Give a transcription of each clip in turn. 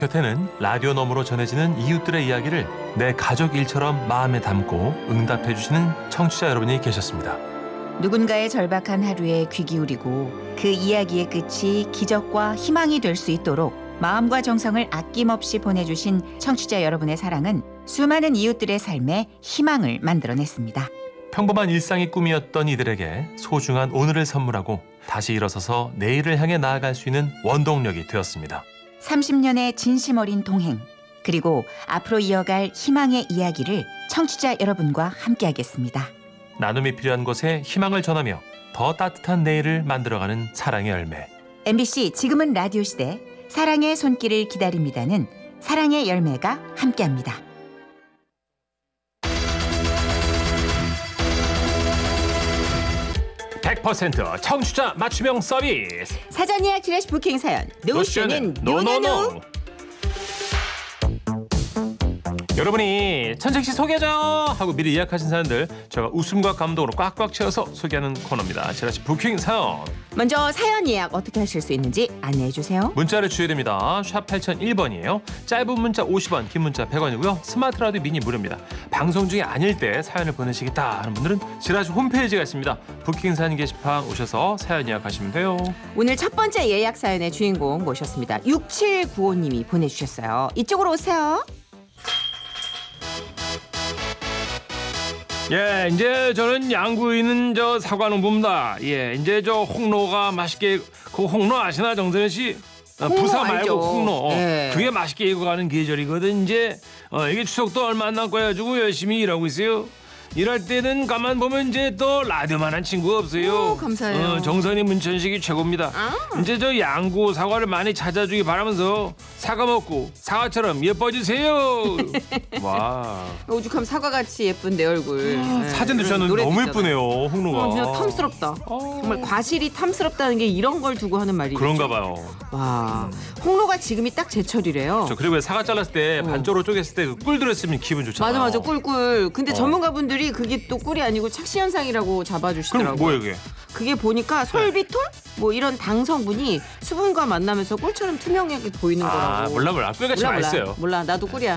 곁에는 라디오 너머로 전해지는 이웃들의 이야기를 내 가족 일처럼 마음에 담고 응답해 주시는 청취자 여러분이 계셨습니다. 누군가의 절박한 하루에 귀 기울이고 그 이야기의 끝이 기적과 희망이 될 수 있도록 마음과 정성을 아낌없이 보내주신 청취자 여러분의 사랑은 수많은 이웃들의 삶에 희망을 만들어냈습니다. 평범한 일상이 꿈이었던 이들에게 소중한 오늘을 선물하고 다시 일어서서 내일을 향해 나아갈 수 있는 원동력이 되었습니다. 30년의 진심 어린 동행, 그리고 앞으로 이어갈 희망의 이야기를 청취자 여러분과 함께하겠습니다. 나눔이 필요한 곳에 희망을 전하며 더 따뜻한 내일을 만들어가는 사랑의 열매. MBC 지금은 라디오 시대 사랑의 손길을 기다립니다는 사랑의 열매가 함께합니다. 100% 청취자 맞춤형 서비스. 사전 예약 지라시 부킹 사연 노쇼는 노노노. 여러분이 천식씨 소개해줘요 하고 미리 예약하신 사연들 제가 웃음과 감동으로 꽉꽉 채워서 소개하는 코너입니다. 지라시 부킹 사연. 먼저 사연 예약 어떻게 하실 수 있는지 안내해 주세요. 문자를 주셔야 됩니다. 샵 8001번이에요. 짧은 문자 50원, 긴 문자 100원이고요. 스마트 라디오 미니 무료입니다. 방송 중이 아닐 때 사연을 보내시겠다 하는 분들은 지라시 홈페이지가 있습니다. 부킹 사연 게시판 오셔서 사연 예약하시면 돼요. 오늘 첫 번째 예약 사연의 주인공 모셨습니다. 6795님이 보내주셨어요. 이쪽으로 오세요. 예, 이제 저는 양구에 있는 저 사과농부입니다. 예, 이제 저 홍로가 맛있게, 그 홍로 아시나 정선혜 씨? 부사 말고 알죠. 홍로. 예. 그게 맛있게 익어가는 계절이거든. 이제 이게 추석도 얼마 안 남고 해가지고 열심히 일하고 있어요. 일할 때는 가만 보면 이제 또 라디오만한 친구가 없어요. 오, 감사해요. 정선이 문천식이 최고입니다. 이제 저 양구 사과를 많이 찾아주기 바라면서 사과 먹고 사과처럼 예뻐지세요. 와. 오죽하면 사과같이 예쁜 내 얼굴. 네. 사진도 주셨는데 노래도 너무 있잖아요. 예쁘네요. 홍로가. 진짜 탐스럽다. 정말 과실이 탐스럽다는 게 이런 걸 두고 하는 말이죠. 그런가 봐요. 와, 홍로가 지금이 딱 제철이래요. 저 그리고 사과 잘랐을 때 반쪽으로 쪼갰을 때 꿀 들었으면 기분 좋잖아요. 맞아, 꿀꿀. 근데 전문가분들이 그게 또 꿀이 아니고 착시 현상이라고 잡아주시더라고요. 그럼 뭐예요 이게? 그게 보니까 솔비톨? 뭐 이런 당 성분이 수분과 만나면서 꿀처럼 투명하게 보이는 거라고. 몰라. 꿀같이 맛있어요. 몰라, 나도 꿀이야.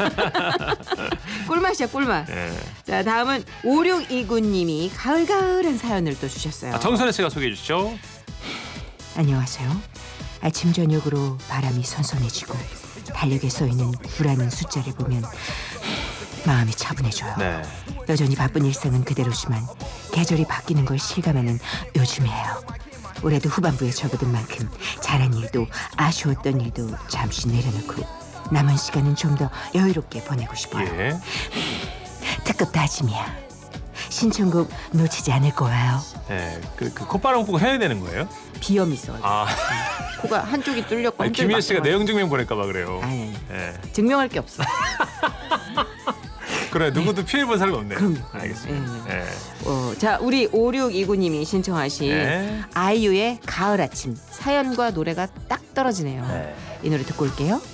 꿀맛이야, 꿀맛. 예. 자, 다음은 5629님이 가을가을한 사연을 또 주셨어요. 정선혜 씨가 소개해 주시죠. 안녕하세요. 아침 저녁으로 바람이 선선해지고 달력에 써있는 9라는 숫자를 보면 마음이 차분해져요. 네. 여전히 바쁜 일상은 그대로지만 계절이 바뀌는 걸 실감하는 요즘이에요. 올해도 후반부에 접어든 만큼 잘한 일도 아쉬웠던 일도 잠시 내려놓고 남은 시간은 좀 더 여유롭게 보내고 싶어요. 예. 특급 다짐이야. 신청곡 놓치지 않을 거예요. 예. 그 콧바람 보고 해야 되는 거예요? 비염 있어. 아. 코가 한쪽이 뚫렸고 한쪽이 김희애 씨가 막혀가지고. 내용 증명 보낼까봐 그래요. 아니. 예. 증명할 게 없어. 그래 누구도 피해 본 사람이 없네요. 그럼요. 알겠습니다. 예. 자, 우리 5629님이 신청하신 예. 아이유의 가을 아침 사연과 노래가 딱 떨어지네요. 네. 이 노래 듣고 올게요.